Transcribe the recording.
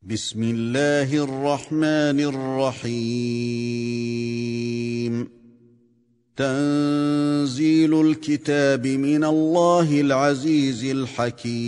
بسم الله الرحمن الرحيم تنزيل الكتاب من الله العزيز الحكيم